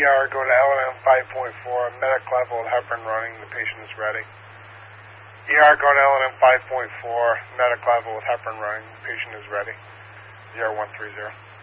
ER, go to LNM 5.4, medic level with heparin running, the patient is ready. ER, go to LNM 5.4, medic level with heparin running, the patient is ready. ER 130.